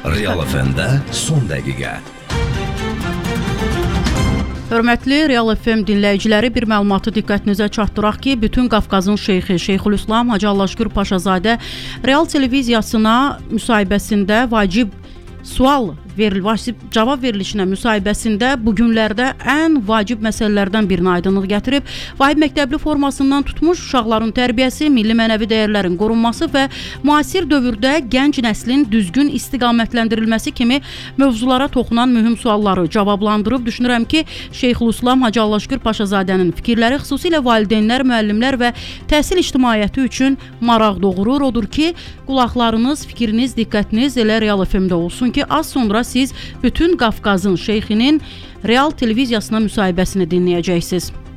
Real FM-də son dəqiqə. Hörmətli Real FM dinləyiciləri, bir məlumatı diqqətinizə çatdıraq ki, bütün Qafqazın şeyxi Şeyxülislam Hacı Allahşükür Paşazadə Real televiziyasına müsahibəsində vacib cavab verilişinə müsahibəsində bu günlərdə ən vacib məsələlərdən birini aydınlıq gətirib. Vahid məktəbli formasından tutmuş uşaqların tərbiyəsi, milli mənəvi dəyərlərin qorunması və müasir dövrdə gənc nəslin düzgün istiqamətləndirilməsi kimi mövzulara toxunan mühüm sualları cavablandırıb. Düşünürəm ki, Şeyxülislam Hacı Allahşükür Paşazadənin fikirləri xüsusilə valideynlər, müəllimlər və təhsil ictimaiyyəti üçün maraq doğurur. Odur ki, qulaqlarınız, fikriniz, diqqətiniz elə Real FM-də olsun ki, az sonra siz bütün Qafqazın şeyxinin Real televiziyasına müsahibəsini dinləyəcəksiniz.